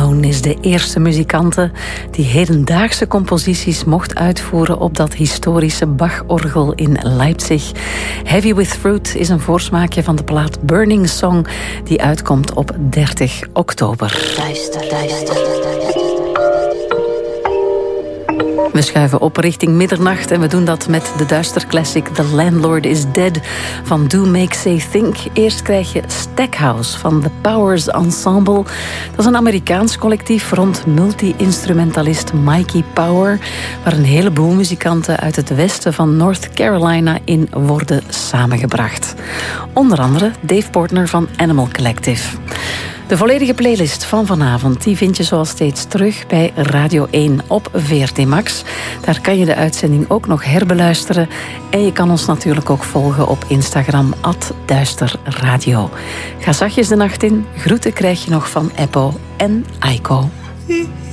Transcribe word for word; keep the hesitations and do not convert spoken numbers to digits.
Malone is de eerste muzikante die hedendaagse composities mocht uitvoeren op dat historische Bach-orgel in Leipzig. Heavy with Fruit is een voorsmaakje van de plaat Burning Song die uitkomt op dertig oktober. Duister, duister. We schuiven op richting middernacht en we doen dat met de duisterclassic The Landlord is Dead van Do Make Say Think. Eerst krijg je Stackhouse van The Powers Ensemble. Dat is een Amerikaans collectief rond multi-instrumentalist Mikey Power, waar een heleboel muzikanten uit het westen van North Carolina in worden samengebracht. Onder andere Dave Portner van Animal Collective. De volledige playlist van vanavond die vind je zoals steeds terug bij Radio één op V R T Max. Daar kan je de uitzending ook nog herbeluisteren. En je kan ons natuurlijk ook volgen op Instagram, at duisterradio. Ga zachtjes de nacht in. Groeten krijg je nog van Eppo en Aiko.